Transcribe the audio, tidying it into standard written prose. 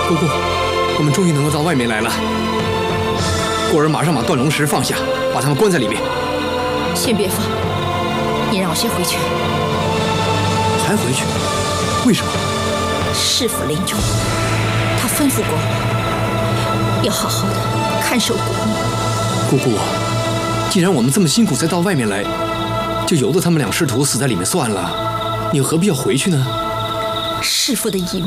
姑姑，我们终于能够到外面来了。过儿马上把段龙石放下，把他们关在里面。 先别放，你让我先回去。 还回去？为什么？ 师父临终，他吩咐过我，要好好的看守国母。 姑姑，既然我们这么辛苦才到外面来，就由得他们两师徒死在里面算了，你何必要回去呢？ 师父的遗命，